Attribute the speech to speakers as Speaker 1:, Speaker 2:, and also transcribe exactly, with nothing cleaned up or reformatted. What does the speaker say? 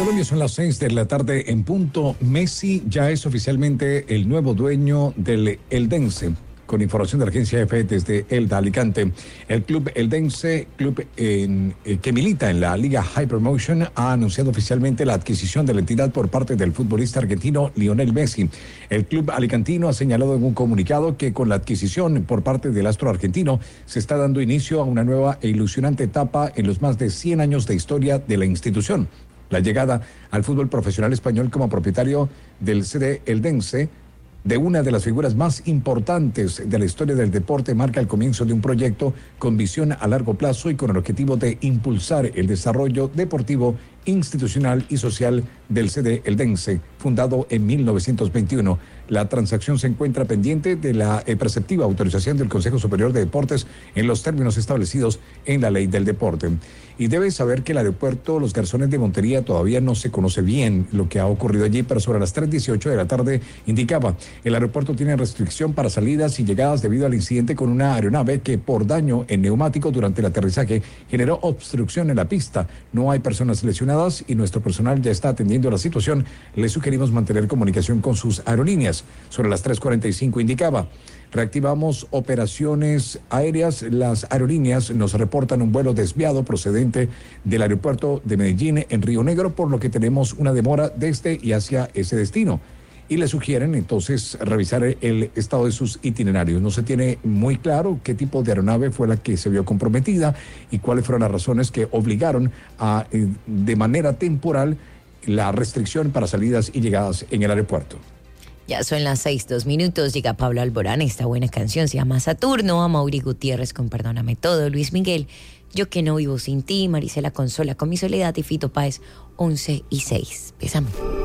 Speaker 1: Colombia son las seis de la tarde en punto. Messi ya es oficialmente el nuevo dueño del Eldense. Con información de la agencia F desde Elda, Alicante. El club Eldense, club en, eh, que milita en la Liga Hypermotion, ha anunciado oficialmente la adquisición de la entidad por parte del futbolista argentino Lionel Messi. El club alicantino ha señalado en un comunicado que con la adquisición por parte del astro argentino se está dando inicio a una nueva e ilusionante etapa en los más de cien años de historia de la institución. La llegada al fútbol profesional español como propietario del C D Eldense, de una de las figuras más importantes de la historia del deporte, marca el comienzo de un proyecto con visión a largo plazo y con el objetivo de impulsar el desarrollo deportivo, institucional y social del C D Eldense, fundado en mil novecientos veintiuno. La transacción se encuentra pendiente de la eh, preceptiva autorización del Consejo Superior de Deportes en los términos establecidos en la ley del deporte. Y debes saber que el aeropuerto Los Garzones de Montería todavía no se conoce bien lo que ha ocurrido allí, pero sobre las tres dieciocho de la tarde indicaba, el aeropuerto tiene restricción para salidas y llegadas debido al incidente con una aeronave que por daño en neumático durante el aterrizaje generó obstrucción en la pista. No hay personas lesionadas y nuestro personal ya está atendiendo la situación. Le sugerimos mantener comunicación con sus aerolíneas. Sobre las tres cuarenta y cinco indicaba, reactivamos operaciones aéreas. Las aerolíneas nos reportan un vuelo desviado procedente del aeropuerto de Medellín en Río Negro, por lo que tenemos una demora desde y hacia ese destino. Y le sugieren entonces revisar el estado de sus itinerarios. No se tiene muy claro qué tipo de aeronave fue la que se vio comprometida y cuáles fueron las razones que obligaron a, de manera temporal, la restricción para salidas y llegadas en el aeropuerto.
Speaker 2: Ya son las seis, dos minutos, llega Pablo Alborán, esta buena canción se llama Saturno, a Mauri Gutiérrez con Perdóname Todo, Luis Miguel, Yo que no vivo sin ti, Marisela Consola con Mi Soledad y Fito Páez, once y seis. Pésame.